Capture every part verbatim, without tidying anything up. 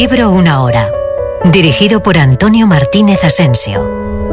libro Una hora, dirigido por Antonio Martínez Asensio.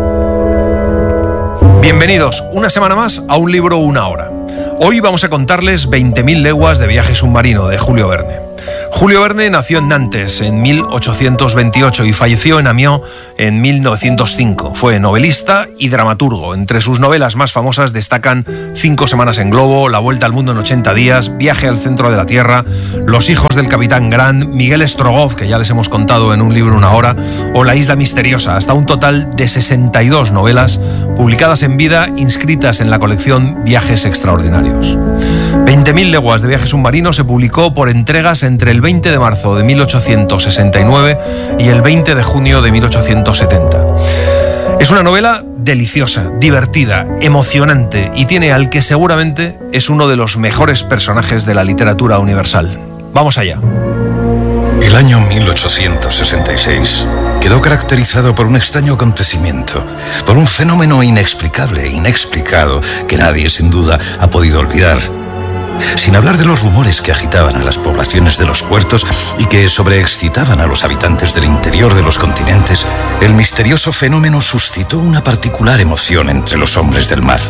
Bienvenidos una semana más a Un libro Una hora. Hoy vamos a contarles veinte mil leguas de viaje submarino de Julio Verne. Julio Verne nació en Nantes en mil ochocientos veintiocho y falleció en Amiens en mil novecientos cinco. Fue novelista y dramaturgo. Entre sus novelas más famosas destacan Cinco semanas en globo, La vuelta al mundo en ochenta días, Viaje al centro de la Tierra, Los hijos del capitán Grant, Miguel Strogoff, que ya les hemos contado en Un libro Una hora, o La isla misteriosa, hasta un total de sesenta y dos novelas publicadas en vida, inscritas en la colección Viajes extraordinarios. veinte mil leguas de viaje submarino se publicó por entregas entre el veinte de marzo de mil ochocientos sesenta y nueve y el veinte de junio de mil ochocientos setenta. Es una novela deliciosa, divertida, emocionante y tiene al que seguramente es uno de los mejores personajes de la literatura universal. Vamos allá. El año mil ochocientos sesenta y seis quedó caracterizado por un extraño acontecimiento, por un fenómeno inexplicable e inexplicado que nadie sin duda ha podido olvidar. Sin hablar de los rumores que agitaban a las poblaciones de los puertos y que sobreexcitaban a los habitantes del interior de los continentes, el misterioso fenómeno suscitó una particular emoción entre los hombres del mar.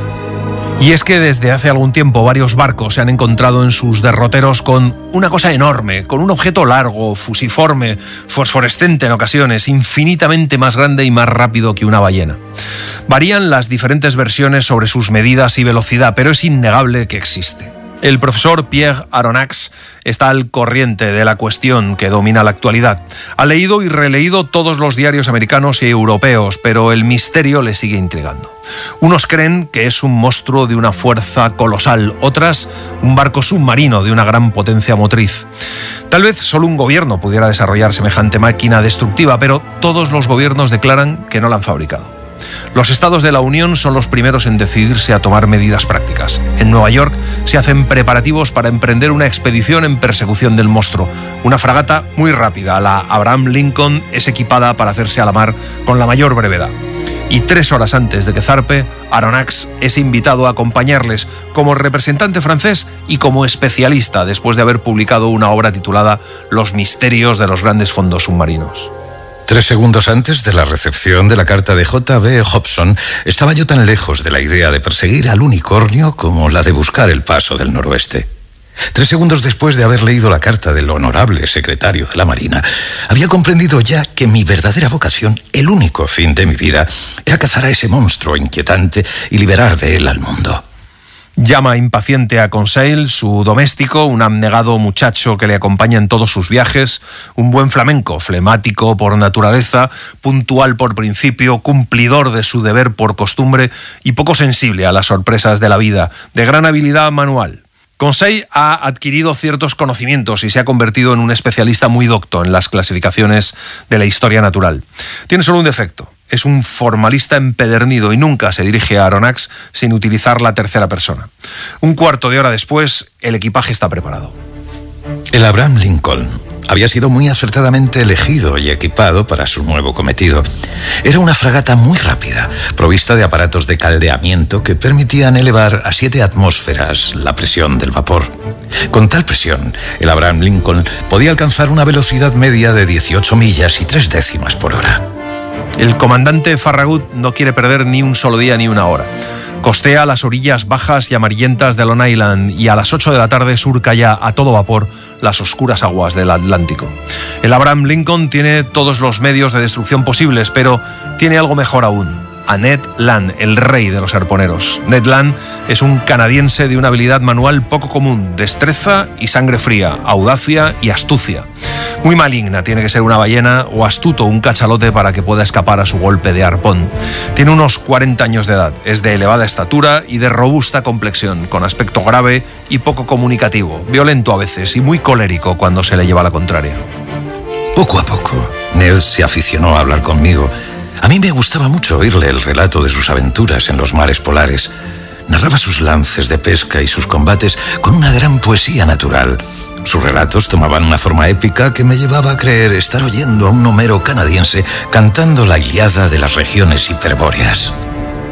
Y es que desde hace algún tiempo varios barcos se han encontrado en sus derroteros con una cosa enorme, con un objeto largo, fusiforme, fosforescente en ocasiones, infinitamente más grande y más rápido que una ballena. Varían las diferentes versiones sobre sus medidas y velocidad, pero es innegable que existe. El profesor Pierre Aronnax está al corriente de la cuestión que domina la actualidad. Ha leído y releído todos los diarios americanos y europeos, pero el misterio le sigue intrigando. Unos creen que es un monstruo de una fuerza colosal, otras un barco submarino de una gran potencia motriz. Tal vez solo un gobierno pudiera desarrollar semejante máquina destructiva, pero todos los gobiernos declaran que no la han fabricado. Los estados de la Unión son los primeros en decidirse a tomar medidas prácticas. En Nueva York se hacen preparativos para emprender una expedición en persecución del monstruo. Una fragata muy rápida, la Abraham Lincoln, es equipada para hacerse a la mar con la mayor brevedad. Y tres horas antes de que zarpe, Aronnax es invitado a acompañarles como representante francés y como especialista después de haber publicado una obra titulada Los misterios de los grandes fondos submarinos. Tres segundos antes de la recepción de la carta de J B Hobson, estaba yo tan lejos de la idea de perseguir al unicornio como la de buscar el paso del noroeste. Tres segundos después de haber leído la carta del honorable secretario de la Marina, había comprendido ya que mi verdadera vocación, el único fin de mi vida, era cazar a ese monstruo inquietante y liberar de él al mundo. Llama impaciente a Conseil, su doméstico, un abnegado muchacho que le acompaña en todos sus viajes, un buen flamenco, flemático por naturaleza, puntual por principio, cumplidor de su deber por costumbre y poco sensible a las sorpresas de la vida, de gran habilidad manual. Conseil ha adquirido ciertos conocimientos y se ha convertido en un especialista muy docto en las clasificaciones de la historia natural. Tiene solo un defecto. Es un formalista empedernido y nunca se dirige a Aronnax sin utilizar la tercera persona. Un cuarto de hora después, el equipaje está preparado. El Abraham Lincoln había sido muy acertadamente elegido y equipado para su nuevo cometido. Era una fragata muy rápida, provista de aparatos de caldeamiento que permitían elevar a siete atmósferas la presión del vapor. Con tal presión, el Abraham Lincoln podía alcanzar una velocidad media de dieciocho millas y tres décimas por hora. El comandante Farragut no quiere perder ni un solo día ni una hora. Costea las orillas bajas y amarillentas de Long Island y a las ocho de la tarde surca ya a todo vapor las oscuras aguas del Atlántico. El Abraham Lincoln tiene todos los medios de destrucción posibles, pero tiene algo mejor aún. A Ned Land, el rey de los arponeros. Ned Land es un canadiense de una habilidad manual poco común, destreza y sangre fría, audacia y astucia. Muy maligna tiene que ser una ballena o astuto un cachalote para que pueda escapar a su golpe de arpón. Tiene unos cuarenta años de edad, es de elevada estatura y de robusta complexión, con aspecto grave y poco comunicativo, violento a veces y muy colérico cuando se le lleva la contraria. Poco a poco, Ned se aficionó a hablar conmigo. A mí me gustaba mucho oírle el relato de sus aventuras en los mares polares. Narraba sus lances de pesca y sus combates con una gran poesía natural. Sus relatos tomaban una forma épica que me llevaba a creer estar oyendo a un Homero canadiense cantando la Ilíada de las regiones hiperbóreas.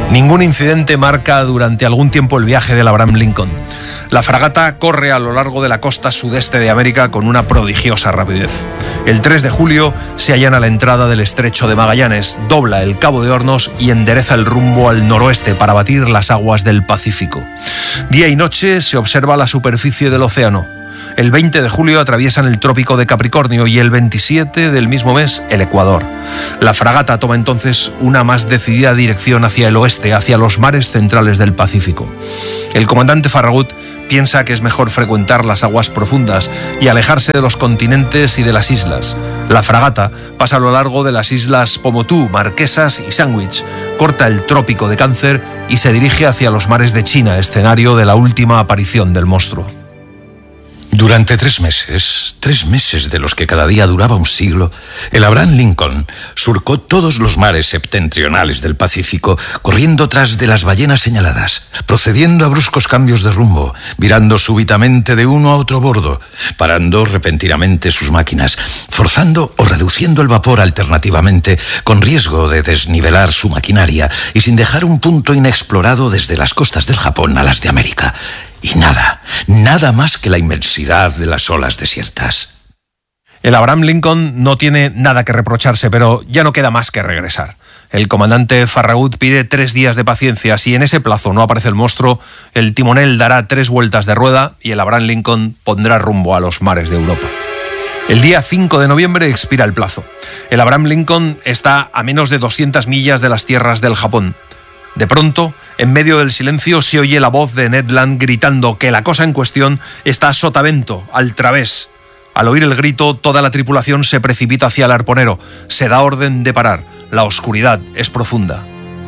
Ningún incidente marca durante algún tiempo el viaje del Abraham Lincoln. La fragata corre a lo largo de la costa sudeste de América con una prodigiosa rapidez. El tres de julio se hallan a la entrada del estrecho de Magallanes, dobla el Cabo de Hornos y endereza el rumbo al noroeste para batir las aguas del Pacífico. Día y noche se observa la superficie del océano. El veinte de julio atraviesan el trópico de Capricornio y el veintisiete del mismo mes el Ecuador. La fragata toma entonces una más decidida dirección hacia el oeste, hacia los mares centrales del Pacífico. El comandante Farragut piensa que es mejor frecuentar las aguas profundas y alejarse de los continentes y de las islas. La fragata pasa a lo largo de las islas Pomotú, Marquesas y Sandwich, corta el trópico de Cáncer y se dirige hacia los mares de China, escenario de la última aparición del monstruo. Durante tres meses, tres meses de los que cada día duraba un siglo, el Abraham Lincoln surcó todos los mares septentrionales del Pacífico, corriendo tras de las ballenas señaladas, procediendo a bruscos cambios de rumbo, virando súbitamente de uno a otro bordo, parando repentinamente sus máquinas, forzando o reduciendo el vapor alternativamente, con riesgo de desnivelar su maquinaria y sin dejar un punto inexplorado desde las costas del Japón a las de América. Y nada, nada más que la inmensidad de las olas desiertas. El Abraham Lincoln no tiene nada que reprocharse, pero ya no queda más que regresar. El comandante Farragut pide tres días de paciencia. Si en ese plazo no aparece el monstruo, el timonel dará tres vueltas de rueda y el Abraham Lincoln pondrá rumbo a los mares de Europa. El día cinco de noviembre expira el plazo. El Abraham Lincoln está a menos de doscientas millas de las tierras del Japón. De pronto, en medio del silencio, se oye la voz de Ned Land gritando que la cosa en cuestión está a sotavento, al través. Al oír el grito, toda la tripulación se precipita hacia el arponero. Se da orden de parar. La oscuridad es profunda.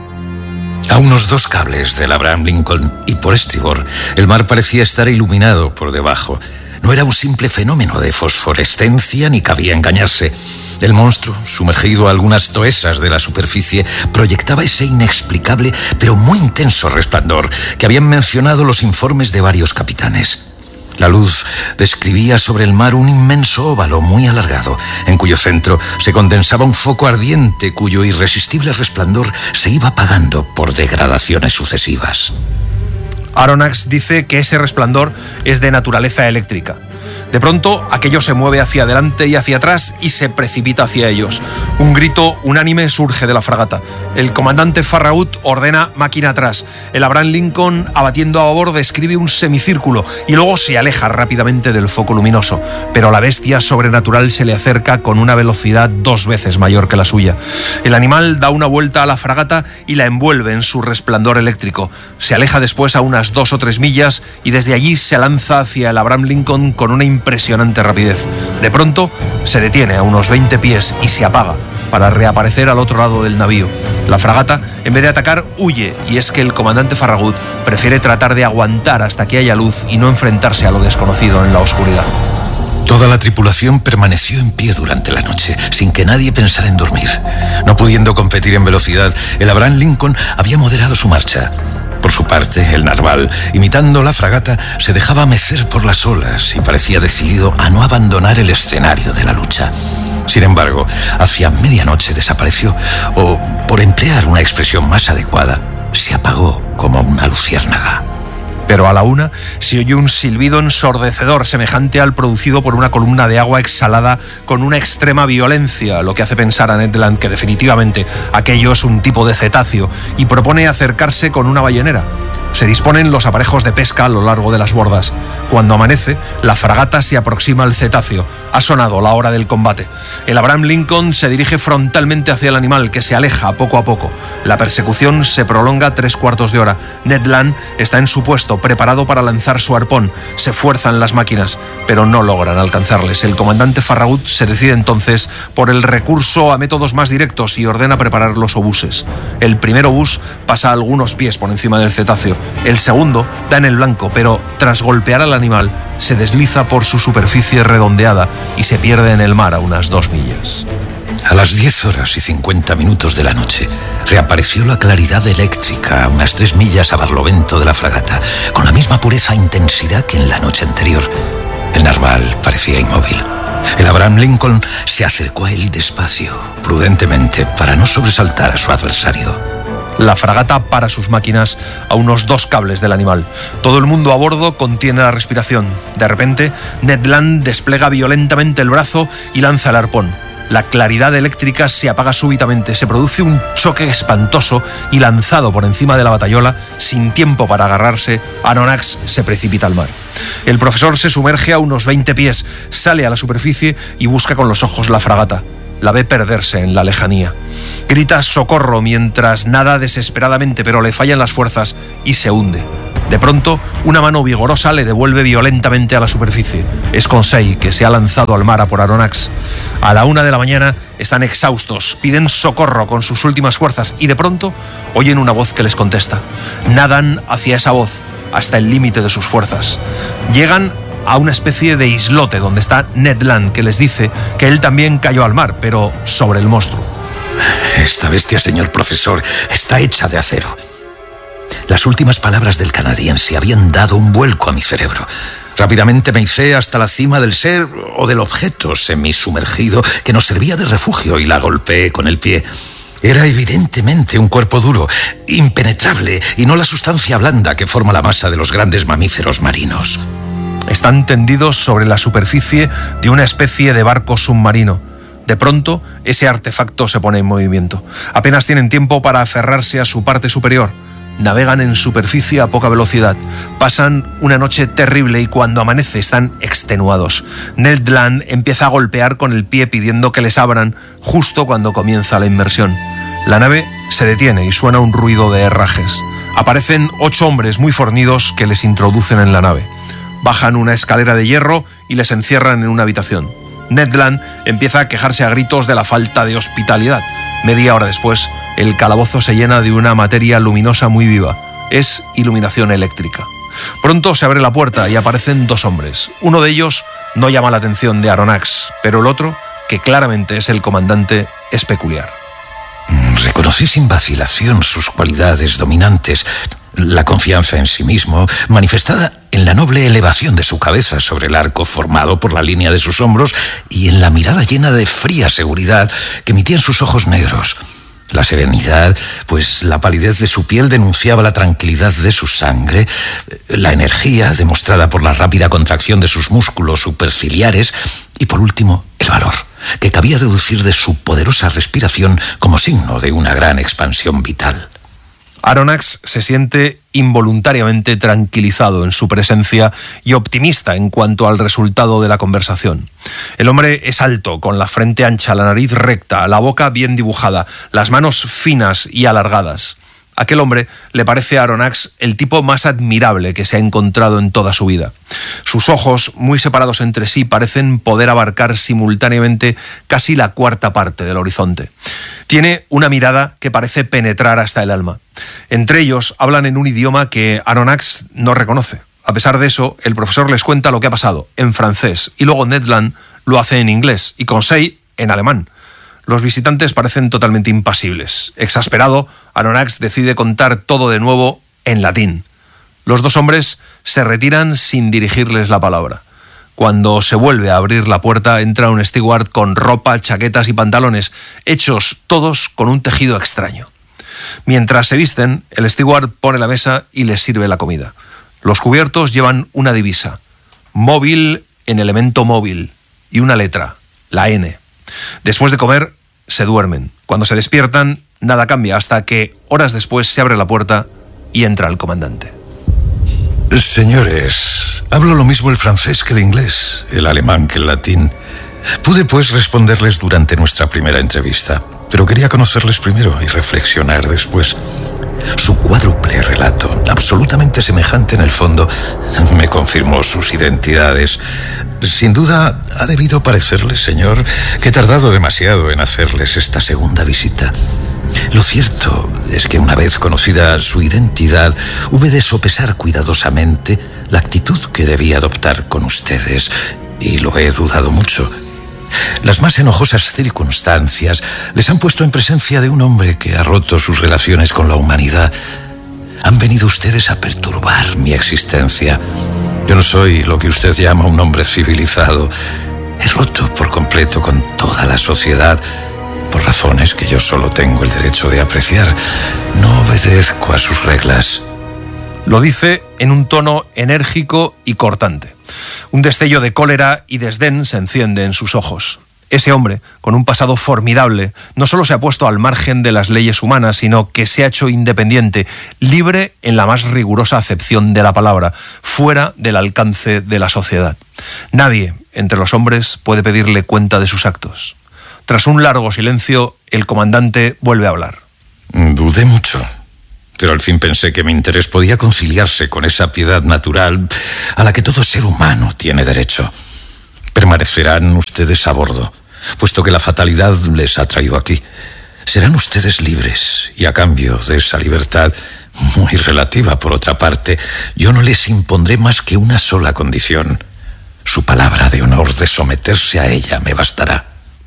A unos dos cables del Abraham Lincoln y por estribor, el mar parecía estar iluminado por debajo. No era un simple fenómeno de fosforescencia ni cabía engañarse. El monstruo, sumergido a algunas toesas de la superficie, proyectaba ese inexplicable pero muy intenso resplandor que habían mencionado los informes de varios capitanes. La luz describía sobre el mar un inmenso óvalo muy alargado, en cuyo centro se condensaba un foco ardiente cuyo irresistible resplandor se iba apagando por degradaciones sucesivas. Aronnax dice que ese resplandor es de naturaleza eléctrica. De pronto, aquello se mueve hacia adelante y hacia atrás y se precipita hacia ellos. Un grito unánime surge de la fragata. El comandante Farragut ordena máquina atrás. El Abraham Lincoln, abatiendo a babor, describe un semicírculo y luego se aleja rápidamente del foco luminoso. Pero la bestia sobrenatural se le acerca con una velocidad dos veces mayor que la suya. El animal da una vuelta a la fragata y la envuelve en su resplandor eléctrico. Se aleja después a unas dos o tres millas y desde allí se lanza hacia el Abraham Lincoln con una impresionante rapidez. De pronto se detiene a unos veinte pies y se apaga para reaparecer al otro lado del navío. La fragata, en vez de atacar, huye, y es que el comandante Farragut prefiere tratar de aguantar hasta que haya luz y no enfrentarse a lo desconocido en la oscuridad. Toda la tripulación permaneció en pie durante la noche, sin que nadie pensara en dormir. No pudiendo competir en velocidad, el Abraham Lincoln había moderado su marcha. Por su parte, el narval, imitando la fragata, se dejaba mecer por las olas y parecía decidido a no abandonar el escenario de la lucha. Sin embargo, hacia medianoche desapareció, o, por emplear una expresión más adecuada, se apagó como una luciérnaga. Pero a la una se oyó un silbido ensordecedor semejante al producido por una columna de agua exhalada con una extrema violencia, lo que hace pensar a Ned Land que definitivamente aquello es un tipo de cetáceo y propone acercarse con una ballenera. Se disponen los aparejos de pesca a lo largo de las bordas. Cuando amanece, la fragata se aproxima al cetáceo. Ha sonado la hora del combate. El Abraham Lincoln se dirige frontalmente hacia el animal, que se aleja poco a poco. La persecución se prolonga tres cuartos de hora. Ned Land está en su puesto, preparado para lanzar su arpón. Se fuerzan las máquinas, pero no logran alcanzarles. El comandante Farragut se decide entonces por el recurso a métodos más directos y ordena preparar los obuses. El primer obús pasa algunos pies por encima del cetáceo. El segundo da en el blanco, pero tras golpear al animal se desliza por su superficie redondeada y se pierde en el mar a unas dos millas. A las diez horas y cincuenta minutos de la noche reapareció la claridad eléctrica a unas tres millas a barlovento de la fragata, con la misma pureza e intensidad que en la noche anterior. El narval parecía inmóvil. El Abraham Lincoln se acercó a él despacio, prudentemente, para no sobresaltar a su adversario. La fragata para sus máquinas a unos dos cables del animal. Todo el mundo a bordo contiene la respiración. De repente, Ned Land desplega violentamente el brazo y lanza el arpón. La claridad eléctrica se apaga súbitamente, se produce un choque espantoso y, lanzado por encima de la batayola, sin tiempo para agarrarse, Aronnax se precipita al mar. El profesor se sumerge a unos veinte pies, sale a la superficie y busca con los ojos la fragata. La ve perderse en la lejanía. Grita socorro mientras nada desesperadamente, pero le fallan las fuerzas y se hunde. De pronto, una mano vigorosa le devuelve violentamente a la superficie. Es Conseil, que se ha lanzado al mar a por Aronnax. A la una de la mañana están exhaustos, piden socorro con sus últimas fuerzas y de pronto oyen una voz que les contesta. Nadan hacia esa voz hasta el límite de sus fuerzas. Llegan a una especie de islote donde está Ned Land, que les dice que él también cayó al mar, pero sobre el monstruo. Esta bestia, señor profesor, está hecha de acero. Las últimas palabras del canadiense habían dado un vuelco a mi cerebro. Rápidamente me hice hasta la cima del ser o del objeto semisumergido que nos servía de refugio y la golpeé con el pie. Era evidentemente un cuerpo duro, impenetrable, y no la sustancia blanda que forma la masa de los grandes mamíferos marinos. Están tendidos sobre la superficie de una especie de barco submarino. De pronto, ese artefacto se pone en movimiento. Apenas tienen tiempo para aferrarse a su parte superior. Navegan en superficie a poca velocidad. Pasan una noche terrible y cuando amanece están extenuados. Ned Land empieza a golpear con el pie pidiendo que les abran justo cuando comienza la inmersión. La nave se detiene y suena un ruido de herrajes. Aparecen ocho hombres muy fornidos que les introducen en la nave. Bajan una escalera de hierro y les encierran en una habitación. Ned Land empieza a quejarse a gritos de la falta de hospitalidad. Media hora después, el calabozo se llena de una materia luminosa muy viva. Es iluminación eléctrica. Pronto se abre la puerta y aparecen dos hombres. Uno de ellos no llama la atención de Aronnax, pero el otro, que claramente es el comandante, es peculiar. Reconocí sin vacilación sus cualidades dominantes, la confianza en sí mismo, manifestada en la noble elevación de su cabeza sobre el arco formado por la línea de sus hombros y en la mirada llena de fría seguridad que emitían sus ojos negros. La serenidad, pues la palidez de su piel denunciaba la tranquilidad de su sangre, la energía demostrada por la rápida contracción de sus músculos superciliares y, por último, el valor, que cabía deducir de su poderosa respiración como signo de una gran expansión vital. Aronnax se siente involuntariamente tranquilizado en su presencia y optimista en cuanto al resultado de la conversación. El hombre es alto, con la frente ancha, la nariz recta, la boca bien dibujada, las manos finas y alargadas. Aquel hombre le parece a Aronnax el tipo más admirable que se ha encontrado en toda su vida. Sus ojos, muy separados entre sí, parecen poder abarcar simultáneamente casi la cuarta parte del horizonte. Tiene una mirada que parece penetrar hasta el alma. Entre ellos hablan en un idioma que Aronnax no reconoce. A pesar de eso, el profesor les cuenta lo que ha pasado en francés y luego Ned Land lo hace en inglés y Conseil en alemán. Los visitantes parecen totalmente impasibles. Exasperado, Aronnax decide contar todo de nuevo en latín. Los dos hombres se retiran sin dirigirles la palabra. Cuando se vuelve a abrir la puerta, entra un steward con ropa, chaquetas y pantalones, hechos todos con un tejido extraño. Mientras se visten, el steward pone la mesa y les sirve la comida. Los cubiertos llevan una divisa, móvil en elemento móvil, y una letra, la N. Después de comer, se duermen. Cuando se despiertan, nada cambia hasta que, horas después, se abre la puerta y entra el comandante. Señores, hablo lo mismo el francés que el inglés, el alemán que el latín. Pude, pues, responderles durante nuestra primera entrevista, pero quería conocerles primero y reflexionar después. Su cuádruple relato, absolutamente semejante en el fondo, me confirmó sus identidades. Sin duda, ha debido parecerles, señor, que he tardado demasiado en hacerles esta segunda visita. Lo cierto es que una vez conocida su identidad, hube de sopesar cuidadosamente la actitud que debía adoptar con ustedes, y lo he dudado mucho. Las más enojosas circunstancias les han puesto en presencia de un hombre que ha roto sus relaciones con la humanidad. Han venido ustedes a perturbar mi existencia. Yo no soy lo que usted llama un hombre civilizado. He roto por completo con toda la sociedad, por por razones que yo solo tengo el derecho de apreciar. No obedezco a sus reglas. Lo dice en un tono enérgico y cortante. Un destello de cólera y desdén se enciende en sus ojos. Ese hombre, con un pasado formidable, no solo se ha puesto al margen de las leyes humanas, sino que se ha hecho independiente, libre en la más rigurosa acepción de la palabra, fuera del alcance de la sociedad. Nadie entre los hombres puede pedirle cuenta de sus actos. Tras un largo silencio, el comandante vuelve a hablar. Dudé mucho, pero al fin pensé que mi interés podía conciliarse con esa piedad natural a la que todo ser humano tiene derecho. Permanecerán ustedes a bordo, puesto que la fatalidad les ha traído aquí. Serán ustedes libres y a cambio de esa libertad, muy relativa por otra parte, yo no les impondré más que una sola condición. Su palabra de honor de someterse a ella me bastará.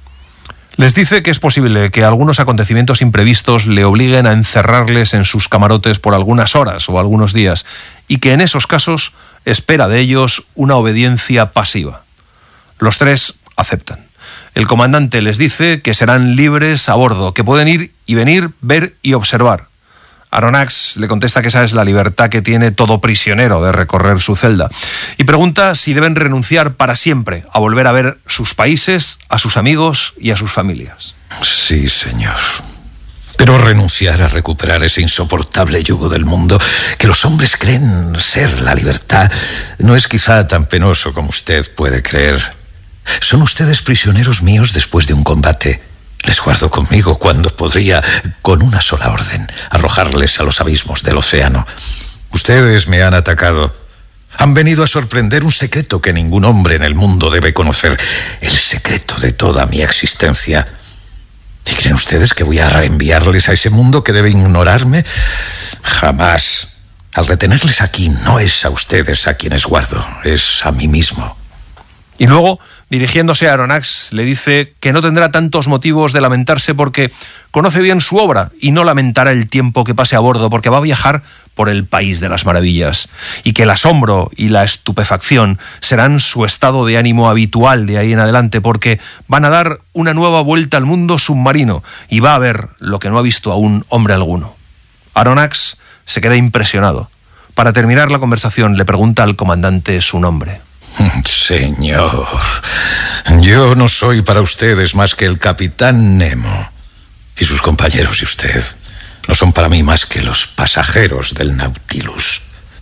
Les dice que es posible que algunos acontecimientos imprevistos le obliguen a encerrarles en sus camarotes por algunas horas o algunos días, y que en esos casos espera de ellos una obediencia pasiva. Los tres aceptan. El comandante les dice que serán libres a bordo, que pueden ir y venir, ver y observar. Aronnax le contesta que esa es la libertad que tiene todo prisionero de recorrer su celda, y pregunta si deben renunciar para siempre a volver a ver sus países, a sus amigos y a sus familias. Sí, señor. Pero renunciar a recuperar ese insoportable yugo del mundo que los hombres creen ser la libertad no es quizá tan penoso como usted puede creer. Son ustedes prisioneros míos después de un combate. Les guardo conmigo cuando podría, con una sola orden, arrojarles a los abismos del océano. Ustedes me han atacado. Han venido a sorprender un secreto que ningún hombre en el mundo debe conocer. El secreto de toda mi existencia. ¿Y creen ustedes que voy a reenviarles a ese mundo que debe ignorarme? Jamás. Al retenerles aquí, no es a ustedes a quienes guardo, es a mí mismo. Y luego, dirigiéndose a Aronnax, le dice que no tendrá tantos motivos de lamentarse porque conoce bien su obra y no lamentará el tiempo que pase a bordo porque va a viajar por el país de las maravillas, y que el asombro y la estupefacción serán su estado de ánimo habitual de ahí en adelante, porque van a dar una nueva vuelta al mundo submarino y va a ver lo que no ha visto aún hombre alguno. Aronnax se queda impresionado. Para terminar la conversación le pregunta al comandante su nombre. Señor, yo no soy para ustedes más que el capitán Nemo, y sus compañeros y usted no son para mí más que los pasajeros del Nautilus.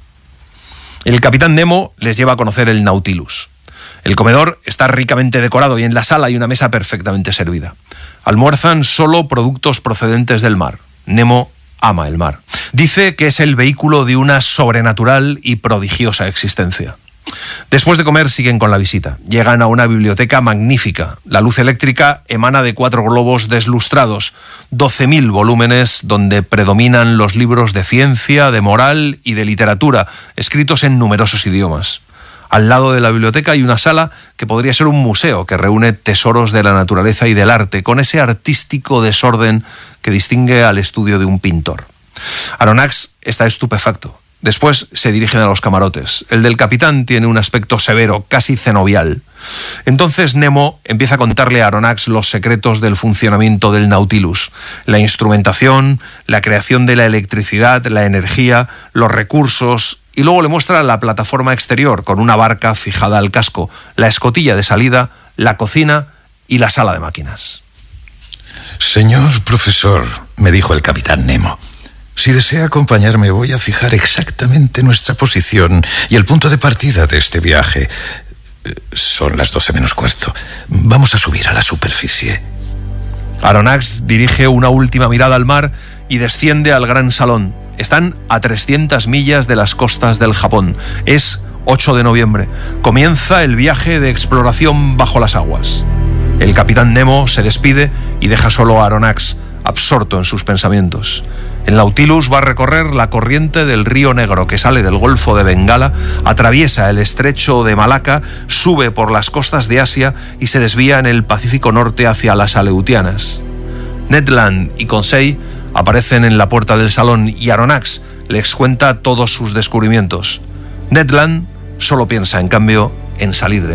El capitán Nemo les lleva a conocer el Nautilus. El comedor está ricamente decorado y en la sala hay una mesa perfectamente servida. Almuerzan solo productos procedentes del mar. Nemo ama el mar. Dice que es el vehículo de una sobrenatural y prodigiosa existencia. Después de comer siguen con la visita. Llegan a una biblioteca magnífica. La luz eléctrica emana de cuatro globos deslustrados, doce mil volúmenes donde predominan los libros de ciencia, de moral y de literatura, escritos en numerosos idiomas. Al lado de la biblioteca hay una sala que podría ser un museo que reúne tesoros de la naturaleza y del arte, con ese artístico desorden que distingue al estudio de un pintor. Aronnax está estupefacto. Después se dirigen a los camarotes. El del capitán tiene un aspecto severo, casi cenobial. Entonces Nemo empieza a contarle a Aronnax los secretos del funcionamiento del Nautilus, la instrumentación, la creación de la electricidad, la energía, los recursos, y luego le muestra la plataforma exterior con una barca fijada al casco, la escotilla de salida, la cocina y la sala de máquinas. Señor profesor, me dijo el capitán Nemo, si desea acompañarme voy a fijar exactamente nuestra posición y el punto de partida de este viaje. Son las doce menos cuarto. Vamos a subir a la superficie. Aronnax dirige una última mirada al mar y desciende al gran salón. Están a trescientas millas de las costas del Japón. Es ocho de noviembre. Comienza el viaje de exploración bajo las aguas. El capitán Nemo se despide y deja solo a Aronnax, absorto en sus pensamientos. El Nautilus va a recorrer la corriente del río Negro que sale del Golfo de Bengala, atraviesa el estrecho de Malaca, sube por las costas de Asia y se desvía en el Pacífico Norte hacia las Aleutianas. Ned Land y Conseil aparecen en la puerta del salón y Aronnax les cuenta todos sus descubrimientos. Ned Land solo piensa, en cambio, en salir de allí.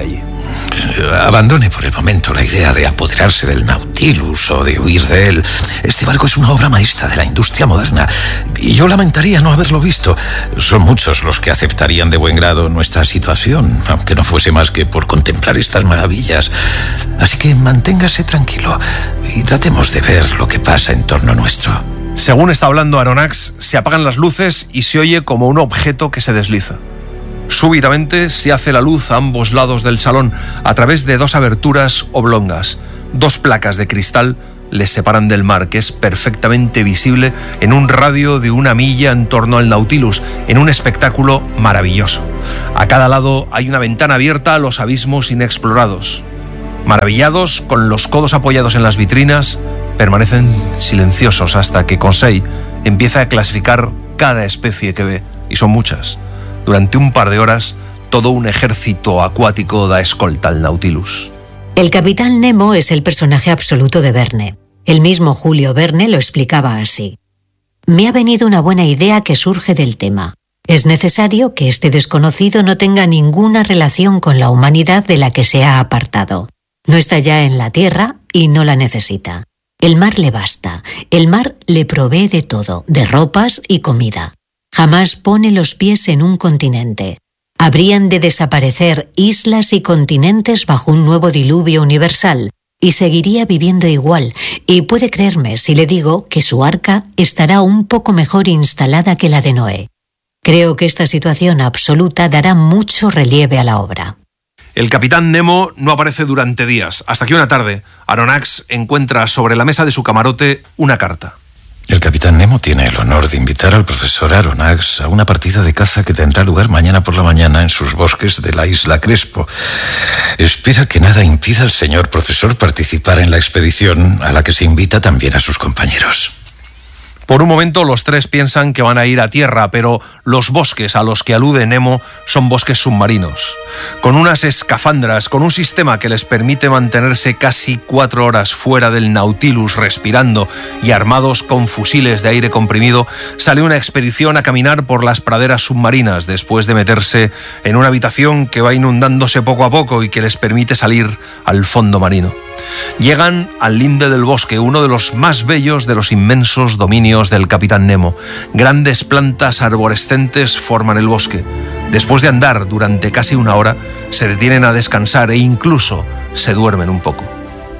Abandone por el momento la idea de apoderarse del Nautilus o de huir de él. Este barco es una obra maestra de la industria moderna y yo lamentaría no haberlo visto. Son muchos los que aceptarían de buen grado nuestra situación, aunque no fuese más que por contemplar estas maravillas. Así que manténgase tranquilo y tratemos de ver lo que pasa en torno nuestro. Según está hablando Aronnax, se apagan las luces y se oye como un objeto que se desliza. Súbitamente se hace la luz a ambos lados del salón a través de dos aberturas oblongas. Dos placas de cristal les separan del mar, que es perfectamente visible en un radio de una milla en torno al Nautilus, en un espectáculo maravilloso. A cada lado hay una ventana abierta a los abismos inexplorados. Maravillados, con los codos apoyados en las vitrinas, permanecen silenciosos hasta que Conseil empieza a clasificar cada especie que ve, y son muchas. Durante un par de horas, todo un ejército acuático da escolta al Nautilus. El capitán Nemo es el personaje absoluto de Verne. El mismo Julio Verne lo explicaba así. Me ha venido una buena idea que surge del tema. Es necesario que este desconocido no tenga ninguna relación con la humanidad de la que se ha apartado. No está ya en la tierra y no la necesita. El mar le basta. El mar le provee de todo, de ropas y comida. Jamás pone los pies en un continente. Habrían de desaparecer islas y continentes bajo un nuevo diluvio universal, y seguiría viviendo igual, y puede creerme si le digo que su arca estará un poco mejor instalada que la de Noé. Creo que esta situación absoluta dará mucho relieve a la obra. El capitán Nemo no aparece durante días, hasta que una tarde Aronnax encuentra sobre la mesa de su camarote una carta. El capitán Nemo tiene el honor de invitar al profesor Aronnax a una partida de caza que tendrá lugar mañana por la mañana en sus bosques de la isla Crespo. Espera que nada impida al señor profesor participar en la expedición, a la que se invita también a sus compañeros. Por un momento los tres piensan que van a ir a tierra, pero los bosques a los que alude Nemo son bosques submarinos. Con unas escafandras, con un sistema que les permite mantenerse casi cuatro horas fuera del Nautilus respirando y armados con fusiles de aire comprimido, sale una expedición a caminar por las praderas submarinas después de meterse en una habitación que va inundándose poco a poco y que les permite salir al fondo marino. Llegan al linde del bosque, uno de los más bellos de los inmensos dominios del capitán Nemo. Grandes plantas arborescentes forman el bosque. Después de andar durante casi una hora, se detienen a descansar e incluso se duermen un poco.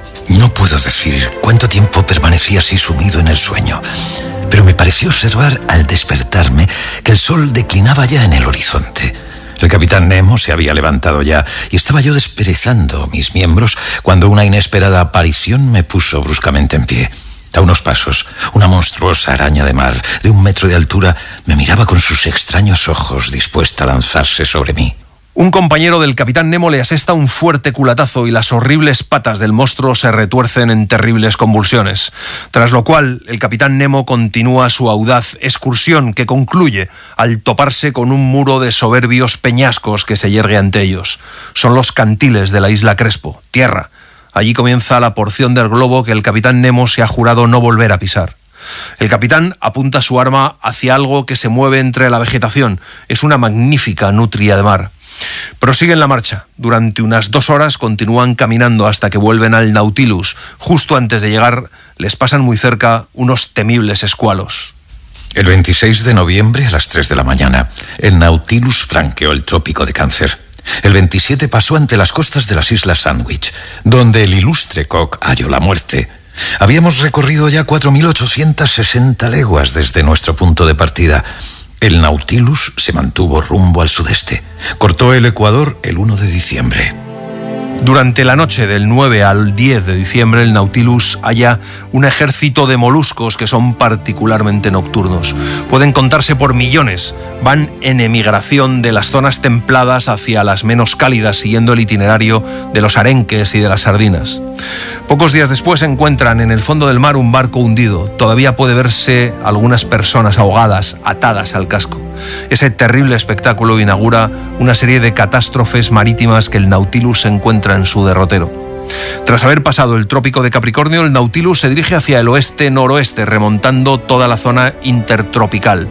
No puedo decir cuánto tiempo permanecí así sumido en el sueño, pero me pareció observar al despertarme que el sol declinaba ya en el horizonte. El capitán Nemo se había levantado ya y estaba yo desperezando mis miembros cuando una inesperada aparición me puso bruscamente en pie. A unos pasos, una monstruosa araña de mar de un metro de altura me miraba con sus extraños ojos, dispuesta a lanzarse sobre mí. Un compañero del capitán Nemo le asesta un fuerte culatazo y las horribles patas del monstruo se retuercen en terribles convulsiones. Tras lo cual, el capitán Nemo continúa su audaz excursión, que concluye al toparse con un muro de soberbios peñascos que se yergue ante ellos. Son los cantiles de la isla Crespo, tierra. Allí comienza la porción del globo que el capitán Nemo se ha jurado no volver a pisar. El capitán apunta su arma hacia algo que se mueve entre la vegetación. Es una magnífica nutria de mar. Prosiguen la marcha. Durante unas dos horas continúan caminando hasta que vuelven al Nautilus. Justo antes de llegar, les pasan muy cerca unos temibles escualos. El veintiséis de noviembre a las tres de la mañana, el Nautilus franqueó el trópico de Cáncer. El veintisiete pasó ante las costas de las Islas Sandwich, donde el ilustre Cook halló la muerte. Habíamos recorrido ya cuatro mil ochocientas sesenta leguas desde nuestro punto de partida. El Nautilus se mantuvo rumbo al sudeste. Cortó el ecuador el uno de diciembre. Durante la noche del nueve al diez de diciembre, el Nautilus halla un ejército de moluscos que son particularmente nocturnos. Pueden contarse por millones. Van en emigración de las zonas templadas hacia las menos cálidas, siguiendo el itinerario de los arenques y de las sardinas. Pocos días después encuentran en el fondo del mar un barco hundido. Todavía puede verse algunas personas ahogadas, atadas al casco. Ese terrible espectáculo inaugura una serie de catástrofes marítimas que el Nautilus se encuentra en su derrotero. Tras haber pasado el trópico de Capricornio, el Nautilus se dirige hacia el oeste-noroeste, remontando toda la zona intertropical.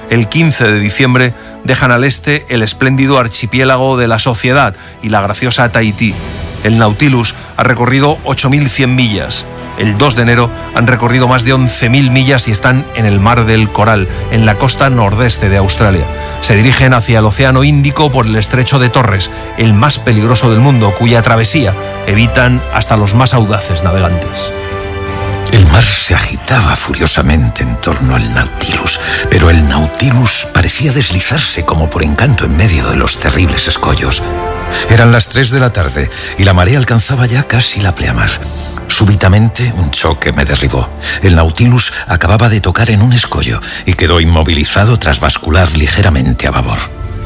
El quince de diciembre dejan al este el espléndido archipiélago de la Sociedad y la graciosa Tahití. El Nautilus ha recorrido ocho mil cien millas. El dos de enero han recorrido más de once mil millas y están en el Mar del Coral, en la costa nordeste de Australia. Se dirigen hacia el Océano Índico por el Estrecho de Torres, el más peligroso del mundo, cuya travesía evitan hasta los más audaces navegantes. El mar se agitaba furiosamente en torno al Nautilus, pero el Nautilus parecía deslizarse como por encanto en medio de los terribles escollos. Eran las tres de la tarde y la marea alcanzaba ya casi la pleamar. Súbitamente un choque me derribó. El Nautilus acababa de tocar en un escollo y quedó inmovilizado tras bascular ligeramente a babor.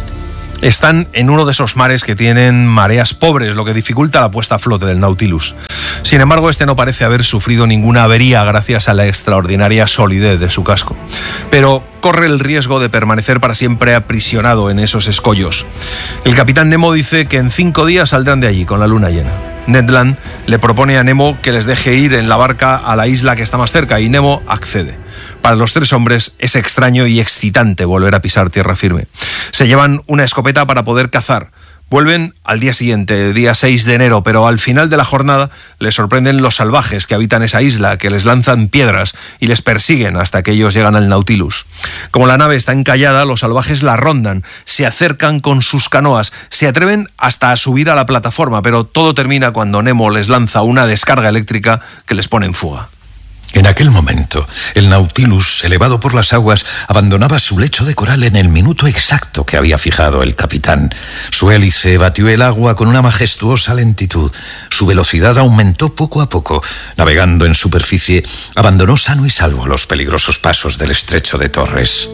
Están en uno de esos mares que tienen mareas pobres, lo que dificulta la puesta a flote del Nautilus. Sin embargo, este no parece haber sufrido ninguna avería gracias a la extraordinaria solidez de su casco. Pero corre el riesgo de permanecer para siempre aprisionado en esos escollos. El capitán Nemo dice que en cinco días saldrán de allí con la luna llena. Ned Land le propone a Nemo que les deje ir en la barca a la isla que está más cerca y Nemo accede. Para los tres hombres es extraño y excitante volver a pisar tierra firme. Se llevan una escopeta para poder cazar. Vuelven al día siguiente, día seis de enero, pero al final de la jornada les sorprenden los salvajes que habitan esa isla, que les lanzan piedras y les persiguen hasta que ellos llegan al Nautilus. Como la nave está encallada, los salvajes la rondan, se acercan con sus canoas, se atreven hasta a subir a la plataforma, pero todo termina cuando Nemo les lanza una descarga eléctrica que les pone en fuga. En aquel momento, el Nautilus, elevado por las aguas, abandonaba su lecho de coral en el minuto exacto que había fijado el capitán. Su hélice batió el agua con una majestuosa lentitud. Su velocidad aumentó poco a poco. Navegando en superficie, abandonó sano y salvo los peligrosos pasos del Estrecho de Torres.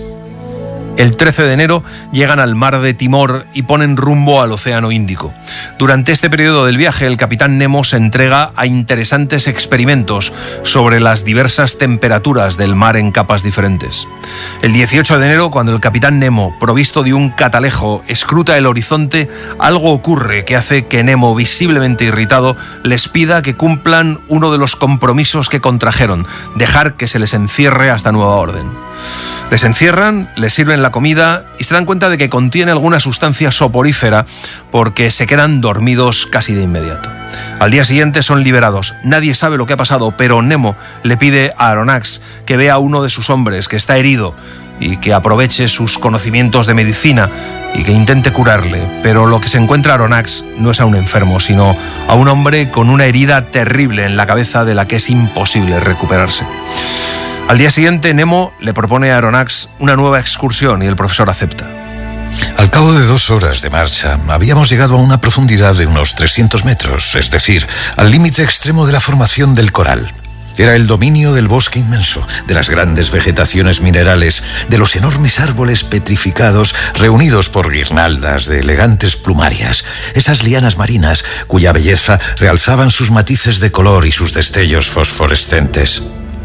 El trece de enero llegan al Mar de Timor y ponen rumbo al Océano Índico. Durante este periodo del viaje, el capitán Nemo se entrega a interesantes experimentos sobre las diversas temperaturas del mar en capas diferentes. El dieciocho de enero, cuando el capitán Nemo, provisto de un catalejo, escruta el horizonte, algo ocurre que hace que Nemo, visiblemente irritado, les pida que cumplan uno de los compromisos que contrajeron, dejar que se les encierre hasta nueva orden. Les encierran, les sirven la comida y se dan cuenta de que contiene alguna sustancia soporífera porque se quedan dormidos casi de inmediato. Al día siguiente son liberados. Nadie sabe lo que ha pasado, pero Nemo le pide a Aronnax que vea a uno de sus hombres que está herido y que aproveche sus conocimientos de medicina y que intente curarle. Pero lo que se encuentra Aronnax no es a un enfermo, sino a un hombre con una herida terrible en la cabeza de la que es imposible recuperarse. Al día siguiente, Nemo le propone a Aronnax una nueva excursión y el profesor acepta. Al cabo de dos horas de marcha, habíamos llegado a una profundidad de unos trescientos metros, es decir, al límite extremo de la formación del coral. Era el dominio del bosque inmenso, de las grandes vegetaciones minerales, de los enormes árboles petrificados reunidos por guirnaldas de elegantes plumarias, esas lianas marinas cuya belleza realzaban sus matices de color y sus destellos fosforescentes.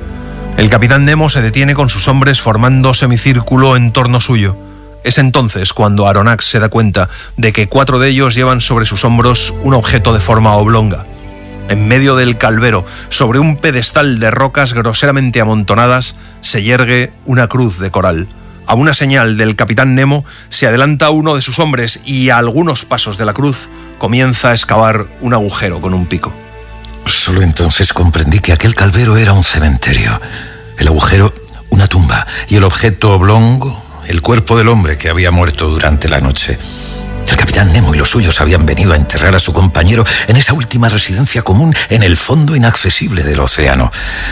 El capitán Nemo se detiene con sus hombres formando semicírculo en torno suyo. Es entonces cuando Aronnax se da cuenta de que cuatro de ellos llevan sobre sus hombros un objeto de forma oblonga. En medio del calvero, sobre un pedestal de rocas groseramente amontonadas, se yergue una cruz de coral. A una señal del capitán Nemo se adelanta uno de sus hombres y a algunos pasos de la cruz comienza a excavar un agujero con un pico. Solo entonces comprendí que aquel calvero era un cementerio. El agujero, una tumba, y el objeto oblongo, el cuerpo del hombre que había muerto durante la noche. El capitán Nemo y los suyos habían venido a enterrar a su compañero en esa última residencia común en el fondo inaccesible del océano.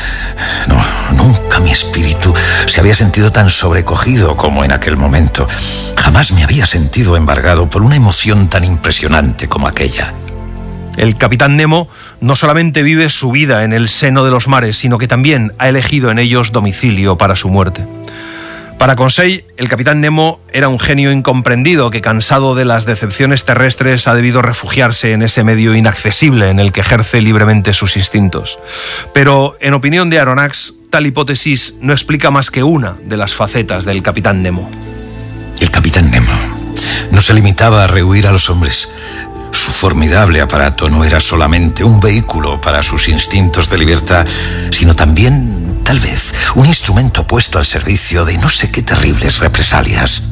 No, nunca mi espíritu se había sentido tan sobrecogido como en aquel momento. Jamás me había sentido embargado por una emoción tan impresionante como aquella. El capitán Nemo no solamente vive su vida en el seno de los mares, sino que también ha elegido en ellos domicilio para su muerte. Para Conseil, el capitán Nemo era un genio incomprendido que, cansado de las decepciones terrestres, ha debido refugiarse en ese medio inaccesible en el que ejerce libremente sus instintos. Pero, en opinión de Aronnax, tal hipótesis no explica más que una de las facetas del capitán Nemo. El capitán Nemo no se limitaba a rehuir a los hombres. Su formidable aparato no era solamente un vehículo para sus instintos de libertad, sino también tal vez un instrumento puesto al servicio de no sé qué terribles represalias.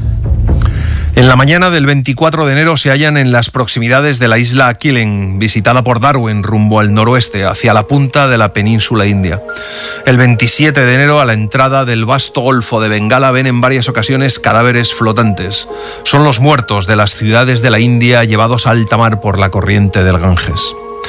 En la mañana del veinticuatro de enero se hallan en las proximidades de la isla Keeling, visitada por Darwin rumbo al noroeste, hacia la punta de la península india. El veintisiete de enero, a la entrada del vasto golfo de Bengala, ven en varias ocasiones cadáveres flotantes. Son los muertos de las ciudades de la India llevados a alta mar por la corriente del Ganges.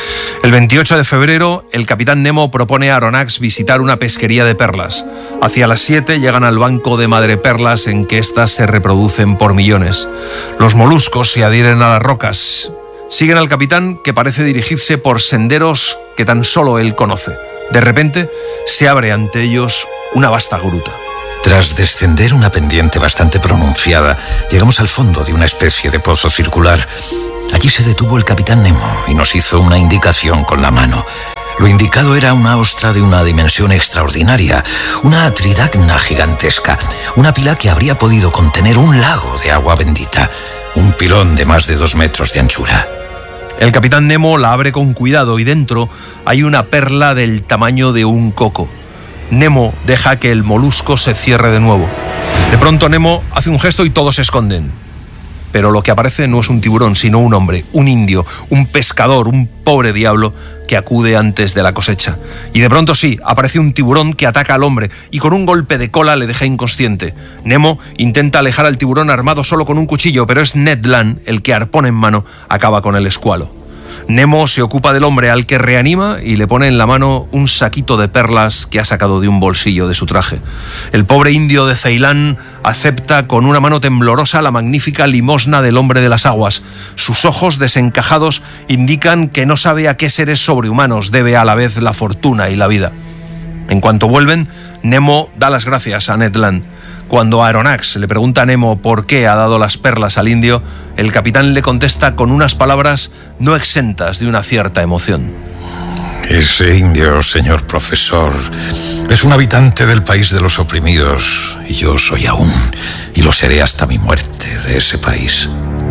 El veintiocho de febrero, el capitán Nemo propone a Aronnax visitar una pesquería de perlas. Hacia las siete llegan al banco de madreperlas en que éstas se reproducen por millones. Los moluscos se adhieren a las rocas. Siguen al capitán, que parece dirigirse por senderos que tan solo él conoce. De repente, se abre ante ellos una vasta gruta. Tras descender una pendiente bastante pronunciada, llegamos al fondo de una especie de pozo circular. Allí se detuvo el capitán Nemo y nos hizo una indicación con la mano. Lo indicado era una ostra de una dimensión extraordinaria, una tridacna gigantesca, una pila que habría podido contener un lago de agua bendita, un pilón de más de dos metros de anchura. El capitán Nemo la abre con cuidado y dentro hay una perla del tamaño de un coco. Nemo deja que el molusco se cierre de nuevo. De pronto Nemo hace un gesto y todos se esconden. Pero lo que aparece no es un tiburón, sino un hombre, un indio, un pescador, un pobre diablo que acude antes de la cosecha. Y de pronto sí, aparece un tiburón que ataca al hombre y con un golpe de cola le deja inconsciente. Nemo intenta alejar al tiburón armado solo con un cuchillo, pero es Ned Land el que, arpón en mano, acaba con el escualo. Nemo se ocupa del hombre, al que reanima y le pone en la mano un saquito de perlas que ha sacado de un bolsillo de su traje. El pobre indio de Ceilán acepta con una mano temblorosa la magnífica limosna del hombre de las aguas. Sus ojos desencajados indican que no sabe a qué seres sobrehumanos debe a la vez la fortuna y la vida. En cuanto vuelven, Nemo da las gracias a Ned Land. Cuando Aronnax le pregunta a Nemo por qué ha dado las perlas al indio, el capitán le contesta con unas palabras no exentas de una cierta emoción. Ese indio, señor profesor, es un habitante del país de los oprimidos, y yo soy aún, y lo seré hasta mi muerte, de ese país.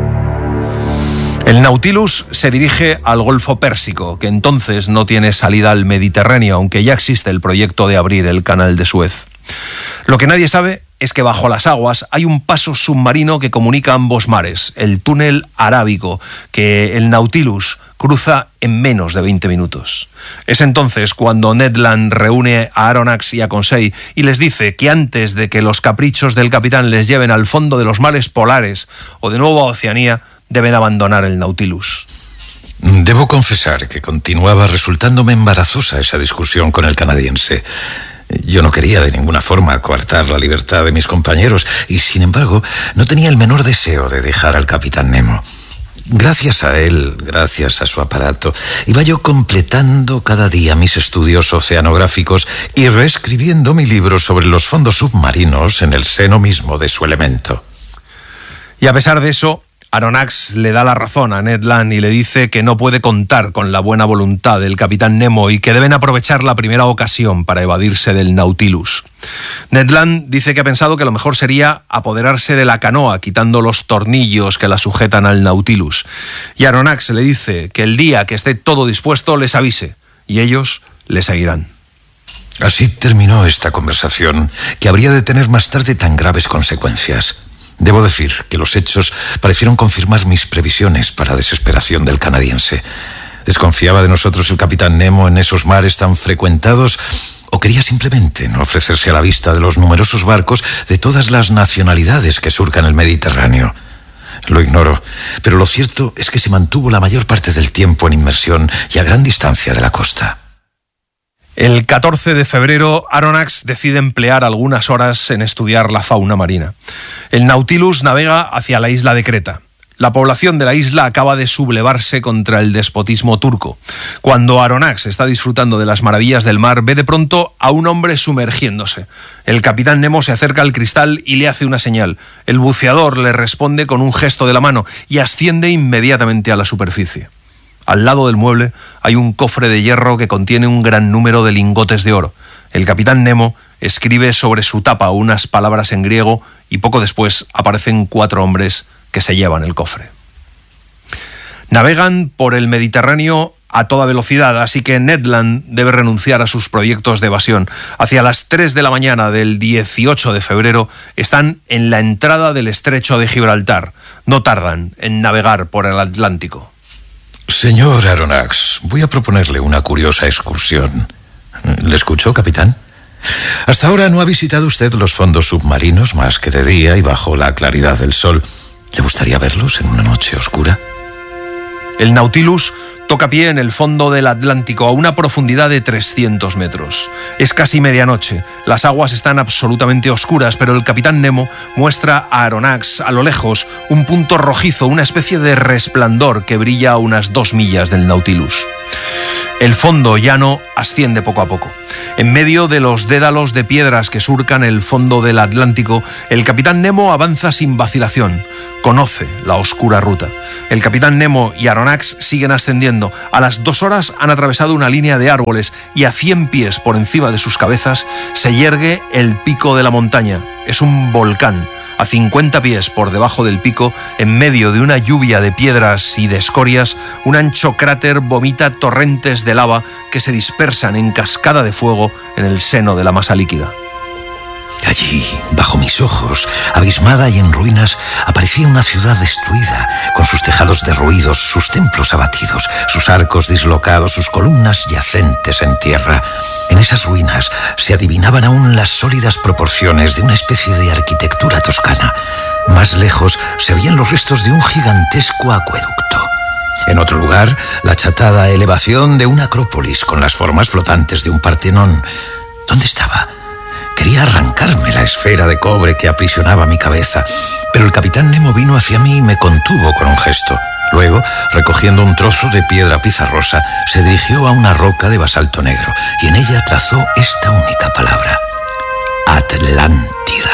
El Nautilus se dirige al Golfo Pérsico, que entonces no tiene salida al Mediterráneo, aunque ya existe el proyecto de abrir el Canal de Suez. Lo que nadie sabe es que bajo las aguas hay un paso submarino que comunica ambos mares, el túnel arábigo, que el Nautilus cruza en menos de veinte minutos. Es entonces cuando Ned Land reúne a Aronnax y a Conseil y les dice que antes de que los caprichos del capitán les lleven al fondo de los mares polares o de nuevo a Oceanía, deben abandonar el Nautilus. Debo confesar que continuaba resultándome embarazosa esa discusión con el canadiense. Yo no quería de ninguna forma coartar la libertad de mis compañeros y, sin embargo, no tenía el menor deseo de dejar al capitán Nemo. Gracias a él, gracias a su aparato, iba yo completando cada día mis estudios oceanográficos y reescribiendo mi libro sobre los fondos submarinos en el seno mismo de su elemento. Y a pesar de eso, Aronnax le da la razón a Ned Land y le dice que no puede contar con la buena voluntad del capitán Nemo y que deben aprovechar la primera ocasión para evadirse del Nautilus. Ned Land dice que ha pensado que lo mejor sería apoderarse de la canoa quitando los tornillos que la sujetan al Nautilus. Y Aronnax le dice que el día que esté todo dispuesto les avise y ellos le seguirán. Así terminó esta conversación, que habría de tener más tarde tan graves consecuencias. Debo decir que los hechos parecieron confirmar mis previsiones, para desesperación del canadiense. ¿Desconfiaba de nosotros el capitán Nemo en esos mares tan frecuentados o quería simplemente no ofrecerse a la vista de los numerosos barcos de todas las nacionalidades que surcan el Mediterráneo? Lo ignoro, pero lo cierto es que se mantuvo la mayor parte del tiempo en inmersión y a gran distancia de la costa. El catorce de febrero, Aronnax decide emplear algunas horas en estudiar la fauna marina. El Nautilus navega hacia la isla de Creta. La población de la isla acaba de sublevarse contra el despotismo turco. Cuando Aronnax está disfrutando de las maravillas del mar, ve de pronto a un hombre sumergiéndose. El capitán Nemo se acerca al cristal y le hace una señal. El buceador le responde con un gesto de la mano y asciende inmediatamente a la superficie. Al lado del mueble hay un cofre de hierro que contiene un gran número de lingotes de oro. El capitán Nemo escribe sobre su tapa unas palabras en griego y poco después aparecen cuatro hombres que se llevan el cofre. Navegan por el Mediterráneo a toda velocidad, así que Ned Land debe renunciar a sus proyectos de evasión. Hacia las tres de la mañana del dieciocho de febrero están en la entrada del estrecho de Gibraltar. No tardan en navegar por el Atlántico. Señor Aronnax, voy a proponerle una curiosa excursión. ¿Le escuchó, capitán? Hasta ahora no ha visitado usted los fondos submarinos más que de día y bajo la claridad del sol. ¿Le gustaría verlos en una noche oscura? El Nautilus toca pie en el fondo del Atlántico a una profundidad de trescientos metros. Es casi medianoche, las aguas están absolutamente oscuras, pero el capitán Nemo muestra a Aronnax a lo lejos un punto rojizo, una especie de resplandor que brilla a unas dos millas del Nautilus. El fondo llano asciende poco a poco. En medio de los dédalos de piedras que surcan el fondo del Atlántico, el capitán Nemo avanza sin vacilación. Conoce la oscura ruta. El capitán Nemo y Aronnax siguen ascendiendo. A las dos horas han atravesado una línea de árboles y a cien pies por encima de sus cabezas se yergue el pico de la montaña. Es un volcán. A cincuenta pies por debajo del pico, en medio de una lluvia de piedras y de escorias, un ancho cráter vomita torrentes de lava que se dispersan en cascada de fuego en el seno de la masa líquida. Allí, bajo mis ojos, abismada y en ruinas, aparecía una ciudad destruida, con sus tejados derruidos, sus templos abatidos, sus arcos dislocados, sus columnas yacentes en tierra. En esas ruinas se adivinaban aún las sólidas proporciones de una especie de arquitectura toscana. Más lejos se veían los restos de un gigantesco acueducto. En otro lugar, la achatada elevación de una acrópolis con las formas flotantes de un Partenón. ¿Dónde estaba? Quería arrancarme la esfera de cobre que aprisionaba mi cabeza, pero el capitán Nemo vino hacia mí y me contuvo con un gesto. Luego, recogiendo un trozo de piedra pizarrosa, se dirigió a una roca de basalto negro y en ella trazó esta única palabra: Atlántida.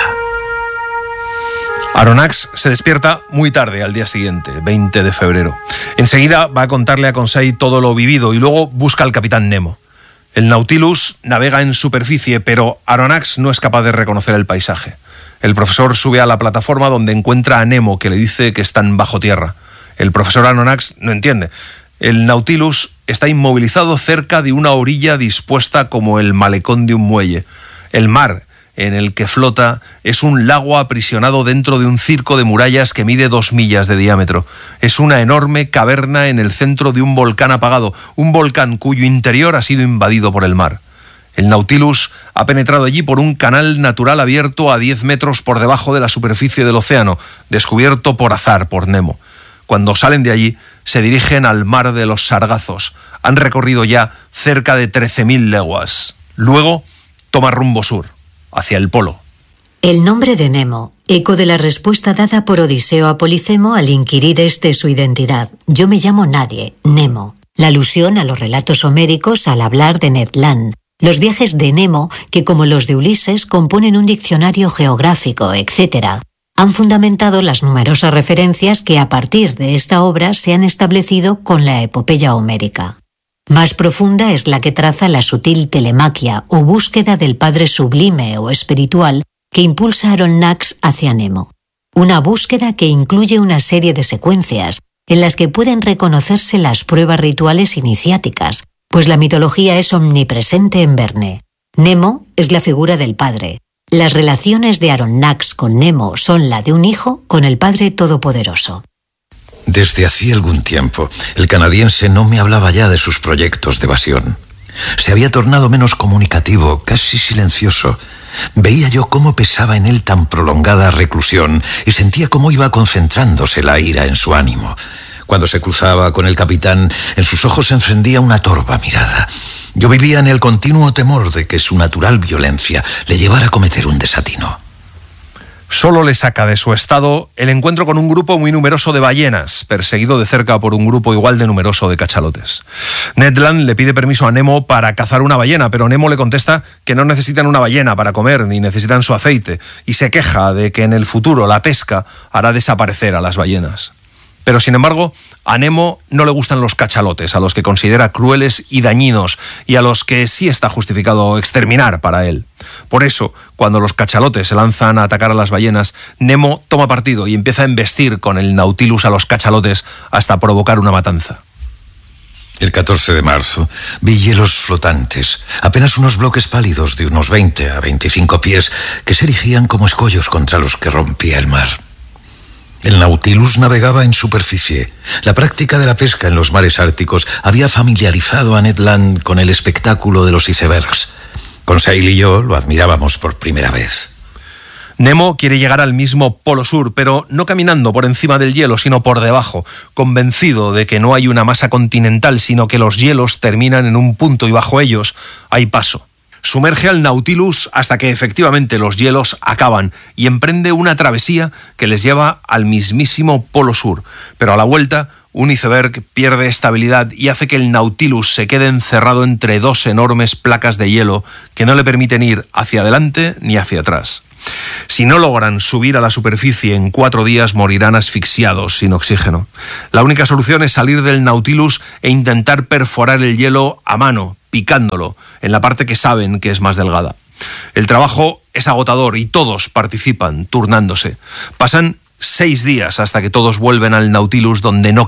Aronnax se despierta muy tarde al día siguiente, veinte de febrero. Enseguida va a contarle a Conseil todo lo vivido y luego busca al capitán Nemo. El Nautilus navega en superficie, pero Aronnax no es capaz de reconocer el paisaje. El profesor sube a la plataforma donde encuentra a Nemo, que le dice que están bajo tierra. El profesor Aronnax no entiende. El Nautilus está inmovilizado cerca de una orilla dispuesta como el malecón de un muelle. El mar en el que flota es un lago aprisionado dentro de un circo de murallas que mide dos millas de diámetro. Es una enorme caverna en el centro de un volcán apagado, un volcán cuyo interior ha sido invadido por el mar. El Nautilus ha penetrado allí por un canal natural abierto a diez metros por debajo de la superficie del océano, descubierto por azar por Nemo. Cuando salen de allí, se dirigen al mar de los Sargazos. Han recorrido ya cerca de trece mil leguas. Luego, toma rumbo sur, hacia el polo. El nombre de Nemo, eco de la respuesta dada por Odiseo a Polifemo al inquirir este su identidad. Yo me llamo Nadie, Nemo. La alusión a los relatos homéricos al hablar de Ned Land. Los viajes de Nemo, que como los de Ulises componen un diccionario geográfico, etcétera, han fundamentado las numerosas referencias que a partir de esta obra se han establecido con la epopeya homérica. Más profunda es la que traza la sutil telemaquia o búsqueda del padre sublime o espiritual que impulsa a Aronnax hacia Nemo. Una búsqueda que incluye una serie de secuencias en las que pueden reconocerse las pruebas rituales iniciáticas, pues la mitología es omnipresente en Verne. Nemo es la figura del padre. Las relaciones de Aronnax con Nemo son la de un hijo con el Padre Todopoderoso. Desde hacía algún tiempo, el canadiense no me hablaba ya de sus proyectos de evasión. Se había tornado menos comunicativo, casi silencioso. Veía yo cómo pesaba en él tan prolongada reclusión y sentía cómo iba concentrándose la ira en su ánimo. Cuando se cruzaba con el capitán, en sus ojos se encendía una torva mirada. Yo vivía en el continuo temor de que su natural violencia le llevara a cometer un desatino. Solo le saca de su estado el encuentro con un grupo muy numeroso de ballenas, perseguido de cerca por un grupo igual de numeroso de cachalotes. Ned Land le pide permiso a Nemo para cazar una ballena, pero Nemo le contesta que no necesitan una ballena para comer, ni necesitan su aceite, y se queja de que en el futuro la pesca hará desaparecer a las ballenas. Pero, sin embargo, a Nemo no le gustan los cachalotes, a los que considera crueles y dañinos, y a los que sí está justificado exterminar para él. Por eso, cuando los cachalotes se lanzan a atacar a las ballenas, Nemo toma partido y empieza a embestir con el Nautilus a los cachalotes hasta provocar una matanza. El catorce de marzo vi hielos flotantes, apenas unos bloques pálidos de unos veinte a veinticinco pies que se erigían como escollos contra los que rompía el mar. El Nautilus navegaba en superficie. La práctica de la pesca en los mares árticos había familiarizado a Ned Land con el espectáculo de los icebergs. Conseil y yo lo admirábamos por primera vez. Nemo quiere llegar al mismo Polo Sur, pero no caminando por encima del hielo, sino por debajo, convencido de que no hay una masa continental, sino que los hielos terminan en un punto y bajo ellos hay paso. Sumerge al Nautilus hasta que efectivamente los hielos acaban y emprende una travesía que les lleva al mismísimo Polo Sur, pero a la vuelta un iceberg pierde estabilidad y hace que el Nautilus se quede encerrado entre dos enormes placas de hielo que no le permiten ir hacia adelante ni hacia atrás. Si no logran subir a la superficie en cuatro días, morirán asfixiados, sin oxígeno. La única solución es salir del Nautilus e intentar perforar el hielo a mano, picándolo, en la parte que saben que es más delgada. El trabajo es agotador y todos participan, turnándose. Pasan seis días hasta que todos vuelven al Nautilus, donde no